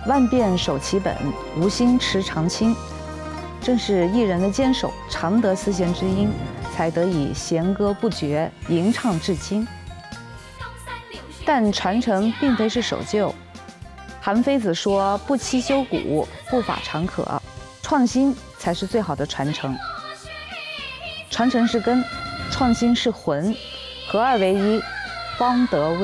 万变守其本，无心持常青。正是艺人的坚守，常得丝弦之音，才得以弦歌不绝，吟唱至今。但传承并非是守旧。韩非子说：“不期修古，不法常可。”创新才是最好的传承。传承是根，创新是魂，合二为一，方得未